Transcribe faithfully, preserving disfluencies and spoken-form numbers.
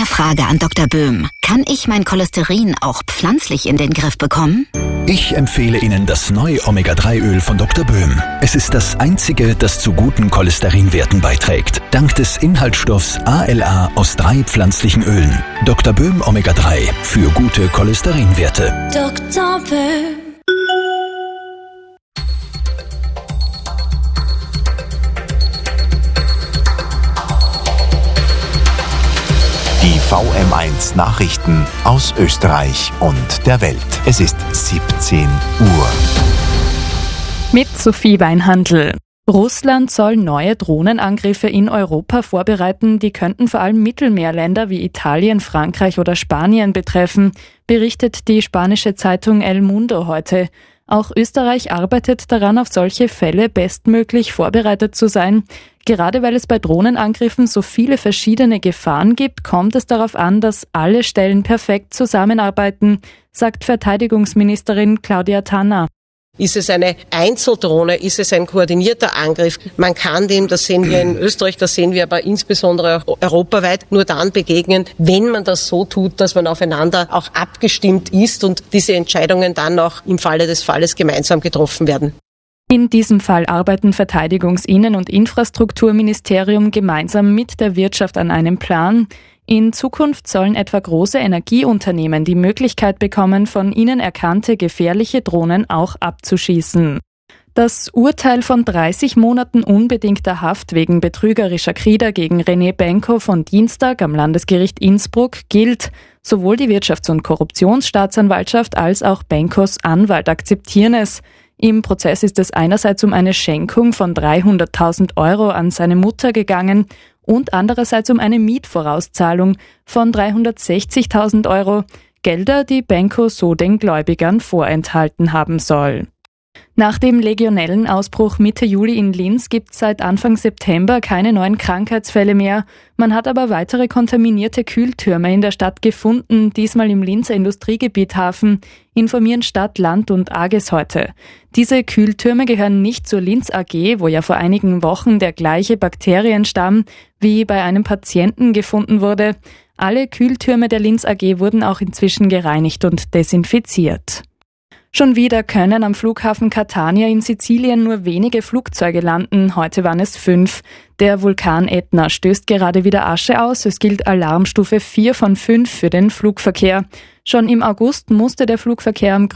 Eine Frage an Doktor Böhm. Kann ich mein Cholesterin auch pflanzlich in den Griff bekommen? Ich empfehle Ihnen das neue Omega drei Öl von Doktor Böhm. Es ist das einzige, das zu guten Cholesterinwerten beiträgt. Dank des Inhaltsstoffs A L A aus drei pflanzlichen Ölen. Doktor Böhm Omega drei für gute Cholesterinwerte. Doktor Böhm. Die V M eins Nachrichten aus Österreich und der Welt. Es ist siebzehn Uhr. Mit Sophie Weinhandl. Russland soll neue Drohnenangriffe in Europa vorbereiten, die könnten vor allem Mittelmeerländer wie Italien, Frankreich oder Spanien betreffen, berichtet die spanische Zeitung El Mundo heute. Auch Österreich arbeitet daran, auf solche Fälle bestmöglich vorbereitet zu sein. Gerade weil es bei Drohnenangriffen so viele verschiedene Gefahren gibt, kommt es darauf an, dass alle Stellen perfekt zusammenarbeiten, sagt Verteidigungsministerin Claudia Tanner. Ist es eine Einzeldrohne? Ist es ein koordinierter Angriff? Man kann dem, das sehen wir in Österreich, das sehen wir aber insbesondere europaweit, nur dann begegnen, wenn man das so tut, dass man aufeinander auch abgestimmt ist und diese Entscheidungen dann auch im Falle des Falles gemeinsam getroffen werden. In diesem Fall arbeiten Verteidigungs-, Innen- und Infrastrukturministerium gemeinsam mit der Wirtschaft an einem Plan. In Zukunft sollen etwa große Energieunternehmen die Möglichkeit bekommen, von ihnen erkannte gefährliche Drohnen auch abzuschießen. Das Urteil von dreißig Monaten unbedingter Haft wegen betrügerischer Krieder gegen René Benko von Dienstag am Landesgericht Innsbruck gilt. Sowohl die Wirtschafts- und Korruptionsstaatsanwaltschaft als auch Benkos Anwalt akzeptieren es. Im Prozess ist es einerseits um eine Schenkung von dreihunderttausend Euro an seine Mutter gegangen und andererseits um eine Mietvorauszahlung von dreihundertsechzigtausend Euro, Gelder, die Benko so den Gläubigern vorenthalten haben soll. Nach dem Legionellenausbruch Mitte Juli in Linz gibt es seit Anfang September keine neuen Krankheitsfälle mehr. Man hat aber weitere kontaminierte Kühltürme in der Stadt gefunden, diesmal im Linzer Industriegebiet Hafen, informieren Stadt, Land und Arges heute. Diese Kühltürme gehören nicht zur Linz A G, wo ja vor einigen Wochen der gleiche Bakterienstamm wie bei einem Patienten gefunden wurde. Alle Kühltürme der Linz A G wurden auch inzwischen gereinigt und desinfiziert. Schon wieder können am Flughafen Catania in Sizilien nur wenige Flugzeuge landen. Heute waren es fünf. Der Vulkan Ätna stößt gerade wieder Asche aus. Es gilt Alarmstufe vier von fünf für den Flugverkehr. Schon im August musste der Flugverkehr am